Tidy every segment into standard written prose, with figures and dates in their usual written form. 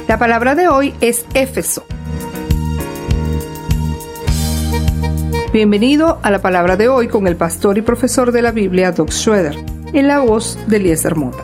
La palabra de hoy es Éfeso. Bienvenido a la palabra de hoy con el pastor y profesor de la Biblia, Doug Schroeder, en la voz de Eliezer Mota.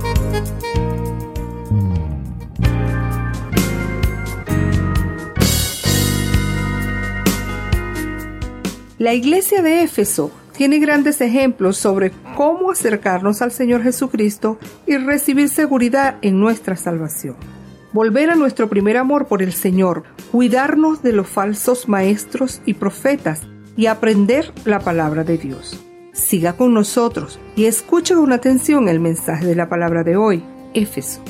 La iglesia de Éfeso tiene grandes ejemplos sobre cómo acercarnos al Señor Jesucristo y recibir seguridad en nuestra salvación. Volver a nuestro primer amor por el Señor, cuidarnos de los falsos maestros y profetas y aprender la palabra de Dios. Siga con nosotros y escuche con atención el mensaje de la palabra de hoy, Éfeso.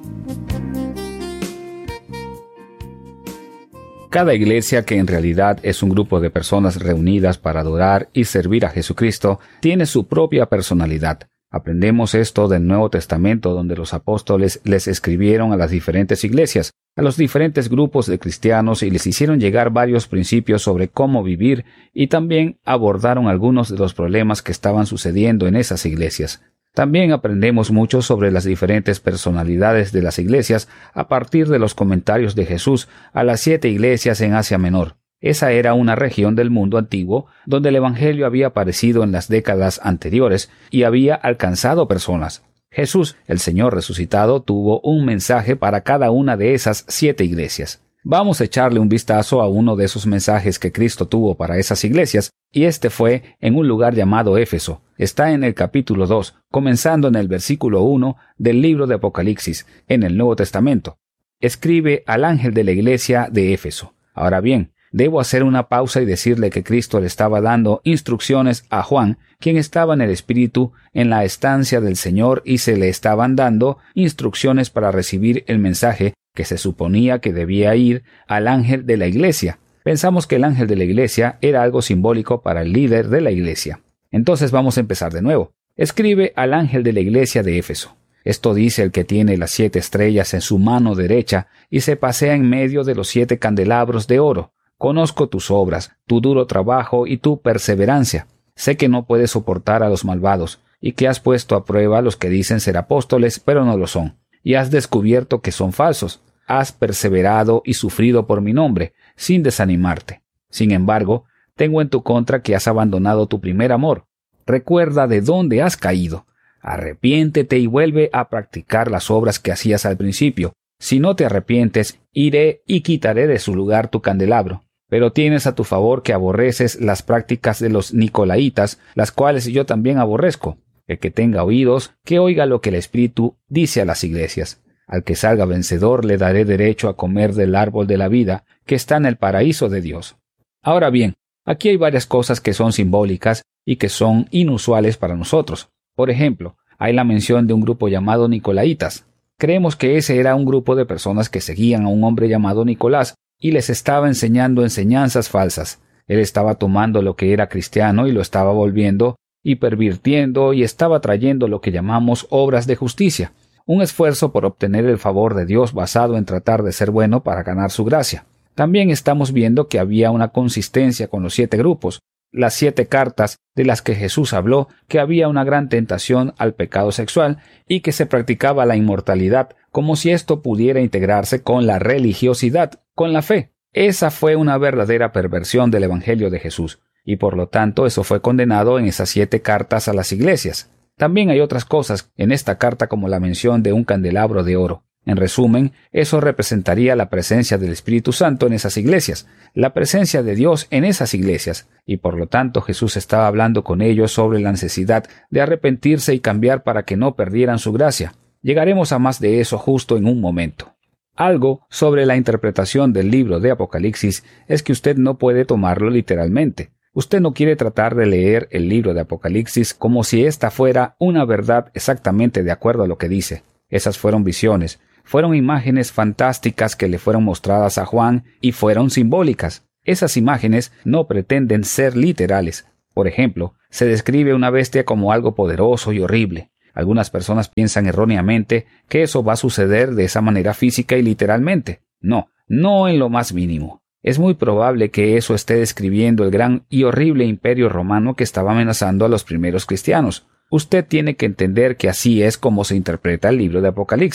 Cada iglesia, que en realidad es un grupo de personas reunidas para adorar y servir a Jesucristo, tiene su propia personalidad. Aprendemos esto del Nuevo Testamento, donde los apóstoles les escribieron a las diferentes iglesias, a los diferentes grupos de cristianos, y les hicieron llegar varios principios sobre cómo vivir, y también abordaron algunos de los problemas que estaban sucediendo en esas iglesias. También aprendemos mucho sobre las diferentes personalidades de las iglesias a partir de los comentarios de Jesús a las 7 iglesias en Asia Menor. Esa era una región del mundo antiguo donde el Evangelio había aparecido en las décadas anteriores y había alcanzado personas. Jesús, el Señor resucitado, tuvo un mensaje para cada una de esas 7 iglesias. Vamos a echarle un vistazo a uno de esos mensajes que Cristo tuvo para esas iglesias, y este fue en un lugar llamado Éfeso. Está en el capítulo 2, comenzando en el versículo 1 del libro de Apocalipsis, en el Nuevo Testamento. Escribe al ángel de la iglesia de Éfeso. Ahora bien, debo hacer una pausa y decirle que Cristo le estaba dando instrucciones a Juan, quien estaba en el Espíritu en la estancia del Señor, y se le estaban dando instrucciones para recibir el mensaje que se suponía que debía ir al ángel de la iglesia. Pensamos que el ángel de la iglesia era algo simbólico para el líder de la iglesia. Entonces vamos a empezar de nuevo. Escribe al ángel de la iglesia de Éfeso. Esto dice el que tiene las 7 estrellas en su mano derecha y se pasea en medio de los 7 candelabros de oro. Conozco tus obras, tu duro trabajo y tu perseverancia. Sé que no puedes soportar a los malvados, y que has puesto a prueba a los que dicen ser apóstoles, pero no lo son, y has descubierto que son falsos. Has perseverado y sufrido por mi nombre, sin desanimarte. Sin embargo, tengo en tu contra que has abandonado tu primer amor. Recuerda de dónde has caído. Arrepiéntete y vuelve a practicar las obras que hacías al principio. Si no te arrepientes, iré y quitaré de su lugar tu candelabro. Pero tienes a tu favor que aborreces las prácticas de los nicolaitas, las cuales yo también aborrezco. El que tenga oídos, que oiga lo que el Espíritu dice a las iglesias. Al que salga vencedor le daré derecho a comer del árbol de la vida que está en el paraíso de Dios. Ahora bien, aquí hay varias cosas que son simbólicas y que son inusuales para nosotros. Por ejemplo, hay la mención de un grupo llamado nicolaitas. Creemos que ese era un grupo de personas que seguían a un hombre llamado Nicolás y les estaba enseñando enseñanzas falsas. Él estaba tomando lo que era cristiano y lo estaba volviendo y pervirtiendo, y estaba trayendo lo que llamamos obras de justicia. Un esfuerzo por obtener el favor de Dios basado en tratar de ser bueno para ganar su gracia. También estamos viendo que había una consistencia con los 7 grupos, las 7 cartas de las que Jesús habló, que había una gran tentación al pecado sexual y que se practicaba la inmortalidad, como si esto pudiera integrarse con la religiosidad, con la fe. Esa fue una verdadera perversión del Evangelio de Jesús, y por lo tanto eso fue condenado en esas 7 cartas a las iglesias. También hay otras cosas en esta carta, como la mención de un candelabro de oro. En resumen, eso representaría la presencia del Espíritu Santo en esas iglesias, la presencia de Dios en esas iglesias, y por lo tanto Jesús estaba hablando con ellos sobre la necesidad de arrepentirse y cambiar para que no perdieran su gracia. Llegaremos a más de eso justo en un momento. Algo sobre la interpretación del libro de Apocalipsis es que usted no puede tomarlo literalmente. Usted no quiere tratar de leer el libro de Apocalipsis como si esta fuera una verdad exactamente de acuerdo a lo que dice. Esas fueron visiones, fueron imágenes fantásticas que le fueron mostradas a Juan y fueron simbólicas. Esas imágenes no pretenden ser literales. Por ejemplo, se describe una bestia como algo poderoso y horrible. Algunas personas piensan erróneamente que eso va a suceder de esa manera física y literalmente. No, no en lo más mínimo. Es muy probable que eso esté describiendo el gran y horrible imperio romano que estaba amenazando a los primeros cristianos. Usted tiene que entender que así es como se interpreta el libro de Apocalipsis.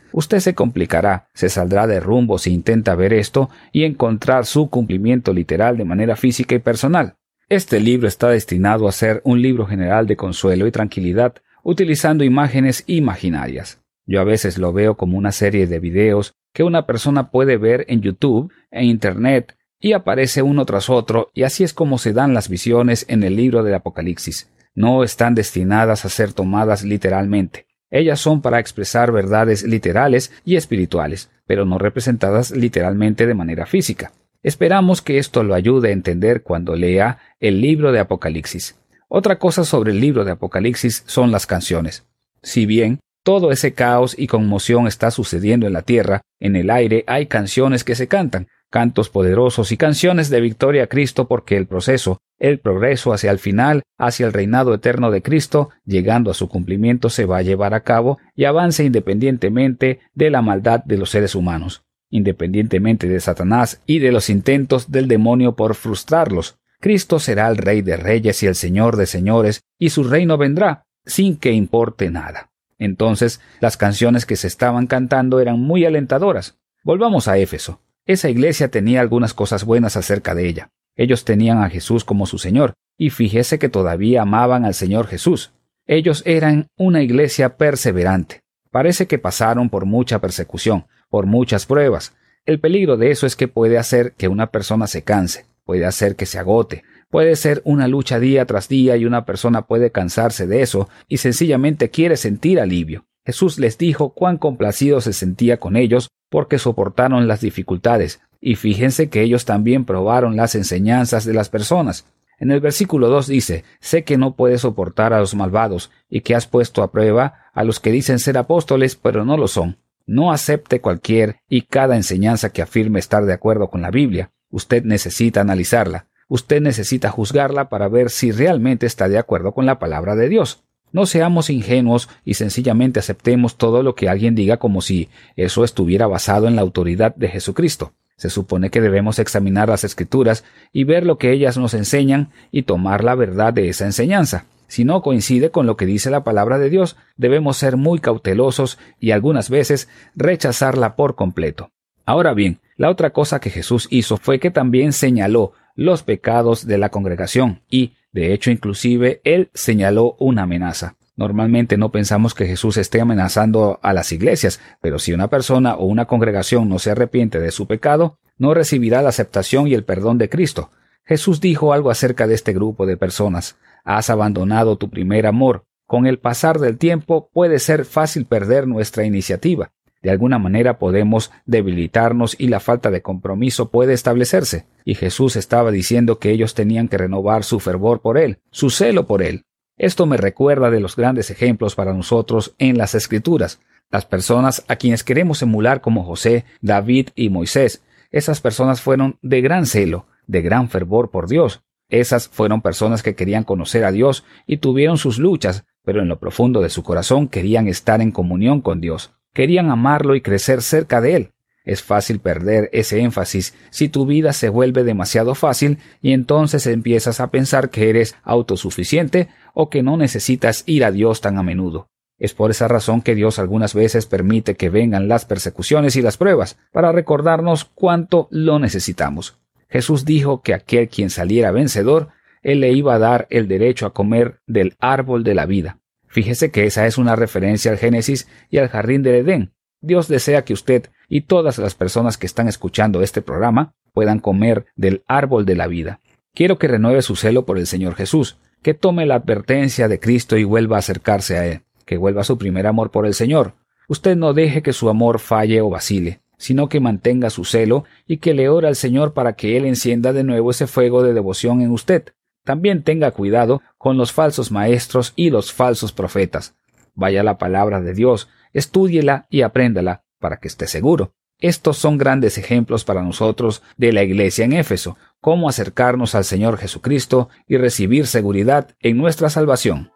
Usted se complicará, se saldrá de rumbo si intenta ver esto y encontrar su cumplimiento literal de manera física y personal. Este libro está destinado a ser un libro general de consuelo y tranquilidad, utilizando imágenes imaginarias. Yo a veces lo veo como una serie de videos que una persona puede ver en YouTube, en Internet, y aparece uno tras otro, y así es como se dan las visiones en el libro del Apocalipsis. No están destinadas a ser tomadas literalmente. Ellas son para expresar verdades literales y espirituales, pero no representadas literalmente de manera física. Esperamos que esto lo ayude a entender cuando lea el libro de Apocalipsis. Otra cosa sobre el libro de Apocalipsis son las canciones. Si bien todo ese caos y conmoción está sucediendo en la tierra, en el aire hay canciones que se cantan, cantos poderosos y canciones de victoria a Cristo, porque el progreso hacia el final, hacia el reinado eterno de Cristo, llegando a su cumplimiento, se va a llevar a cabo y avanza independientemente de la maldad de los seres humanos, independientemente de Satanás y de los intentos del demonio por frustrarlos. Cristo será el Rey de Reyes y el Señor de Señores, y su reino vendrá, sin que importe nada. Entonces, las canciones que se estaban cantando eran muy alentadoras. Volvamos a Éfeso. Esa iglesia tenía algunas cosas buenas acerca de ella. Ellos tenían a Jesús como su Señor, y fíjese que todavía amaban al Señor Jesús. Ellos eran una iglesia perseverante. Parece que pasaron por mucha persecución, por muchas pruebas. El peligro de eso es que puede hacer que una persona se canse, puede hacer que se agote, puede ser una lucha día tras día y una persona puede cansarse de eso y sencillamente quiere sentir alivio. Jesús les dijo cuán complacido se sentía con ellos porque soportaron las dificultades, y fíjense que ellos también probaron las enseñanzas de las personas. En el versículo 2 dice: sé que no puedes soportar a los malvados, y que has puesto a prueba a los que dicen ser apóstoles, pero no lo son. No acepte cualquier y cada enseñanza que afirme estar de acuerdo con la Biblia. Usted necesita analizarla. Usted necesita juzgarla para ver si realmente está de acuerdo con la palabra de Dios. No seamos ingenuos y sencillamente aceptemos todo lo que alguien diga como si eso estuviera basado en la autoridad de Jesucristo. Se supone que debemos examinar las Escrituras y ver lo que ellas nos enseñan y tomar la verdad de esa enseñanza. Si no coincide con lo que dice la palabra de Dios, debemos ser muy cautelosos y algunas veces rechazarla por completo. Ahora bien, la otra cosa que Jesús hizo fue que también señaló los pecados de la congregación y, de hecho, inclusive, él señaló una amenaza. Normalmente no pensamos que Jesús esté amenazando a las iglesias, pero si una persona o una congregación no se arrepiente de su pecado, no recibirá la aceptación y el perdón de Cristo. Jesús dijo algo acerca de este grupo de personas. Has abandonado tu primer amor. Con el pasar del tiempo puede ser fácil perder nuestra iniciativa. De alguna manera podemos debilitarnos y la falta de compromiso puede establecerse. Y Jesús estaba diciendo que ellos tenían que renovar su fervor por Él, su celo por Él. Esto me recuerda de los grandes ejemplos para nosotros en las Escrituras. Las personas a quienes queremos emular como José, David y Moisés. Esas personas fueron de gran celo, de gran fervor por Dios. Esas fueron personas que querían conocer a Dios y tuvieron sus luchas, pero en lo profundo de su corazón querían estar en comunión con Dios. Querían amarlo y crecer cerca de Él. Es fácil perder ese énfasis si tu vida se vuelve demasiado fácil y entonces empiezas a pensar que eres autosuficiente o que no necesitas ir a Dios tan a menudo. Es por esa razón que Dios algunas veces permite que vengan las persecuciones y las pruebas, para recordarnos cuánto lo necesitamos. Jesús dijo que aquel quien saliera vencedor, Él le iba a dar el derecho a comer del árbol de la vida. Fíjese que esa es una referencia al Génesis y al jardín del Edén. Dios desea que usted y todas las personas que están escuchando este programa puedan comer del árbol de la vida. Quiero que renueve su celo por el Señor Jesús, que tome la advertencia de Cristo y vuelva a acercarse a Él, que vuelva a su primer amor por el Señor. Usted no deje que su amor falle o vacile, sino que mantenga su celo y que le ore al Señor para que Él encienda de nuevo ese fuego de devoción en usted. También tenga cuidado con los falsos maestros y los falsos profetas. Vaya a la palabra de Dios, estúdiela y apréndala para que esté seguro. Estos son grandes ejemplos para nosotros de la iglesia en Éfeso, cómo acercarnos al Señor Jesucristo y recibir seguridad en nuestra salvación.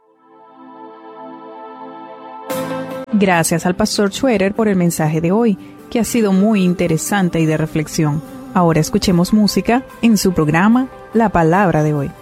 Gracias al pastor Schroeder por el mensaje de hoy, que ha sido muy interesante y de reflexión. Ahora escuchemos música en su programa La Palabra de Hoy.